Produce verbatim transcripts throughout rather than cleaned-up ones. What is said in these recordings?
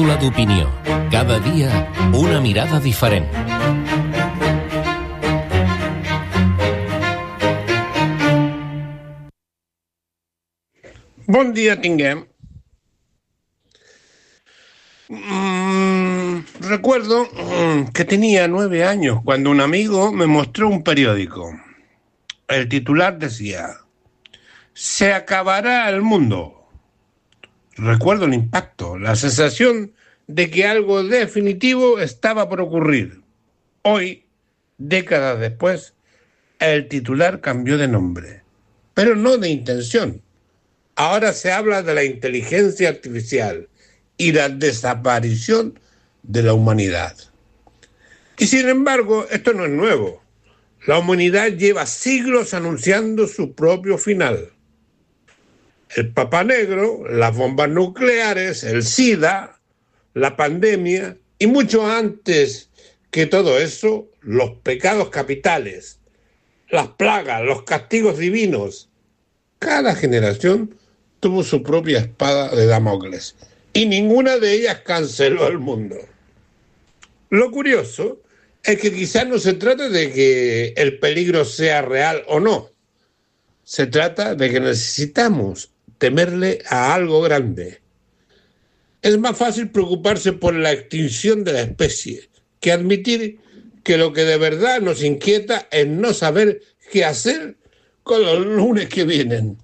Parla d'opinió. Cada dia, una mirada diferent. Bon dia tinguem. Mm, recuerdo mm, que tenía nueve años cuando un amigo me mostró un periódico. El titular decía: "Se acabará el mundo". Recuerdo el impacto, la sensación de que algo definitivo estaba por ocurrir. Hoy, décadas después, el titular cambió de nombre, pero no de intención. Ahora se habla de la inteligencia artificial y la desaparición de la humanidad. Y sin embargo, esto no es nuevo. La humanidad lleva siglos anunciando su propio final. El Papa Negro, las bombas nucleares, el SIDA, la pandemia y mucho antes que todo eso, los pecados capitales, las plagas, los castigos divinos. Cada generación tuvo su propia espada de Damocles y ninguna de ellas canceló el mundo. Lo curioso es que quizás no se trata de que el peligro sea real o no. Se trata de que necesitamos temerle a algo grande. Es más fácil preocuparse por la extinción de la especie que admitir que lo que de verdad nos inquieta es no saber qué hacer con los lunes que vienen.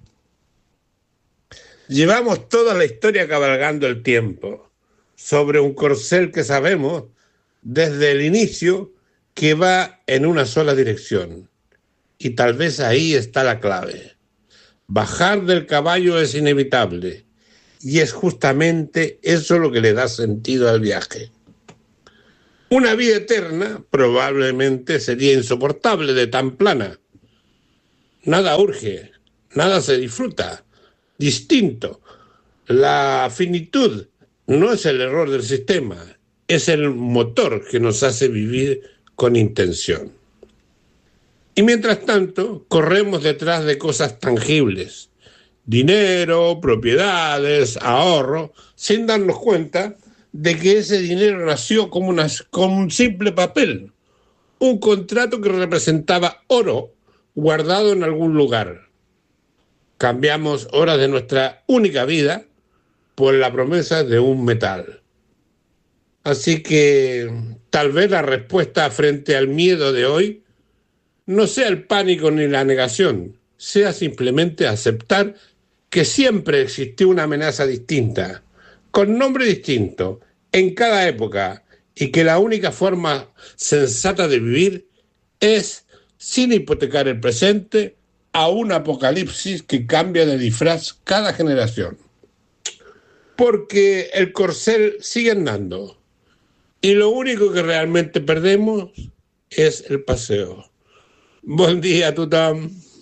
Llevamos toda la historia cabalgando el tiempo sobre un corcel que sabemos desde el inicio que va en una sola dirección. Y tal vez ahí está la clave. Bajar del caballo es inevitable y es justamente eso lo que le da sentido al viaje. Una vida eterna probablemente sería insoportable de tan plana. Nada urge, nada se disfruta. Distinto. La finitud no es el error del sistema, es el motor que nos hace vivir con intención. Y mientras tanto, corremos detrás de cosas tangibles, dinero, propiedades, ahorro, sin darnos cuenta de que ese dinero nació como, una, como un simple papel, un contrato que representaba oro guardado en algún lugar. Cambiamos horas de nuestra única vida por la promesa de un metal. Así que tal vez la respuesta frente al miedo de hoy no sea el pánico ni la negación, sea simplemente aceptar que siempre existió una amenaza distinta, con nombre distinto, en cada época, y que la única forma sensata de vivir es, sin hipotecar el presente, a un apocalipsis que cambia de disfraz cada generación. Porque el corcel sigue andando, y lo único que realmente perdemos es el paseo. Bon dia a tothom.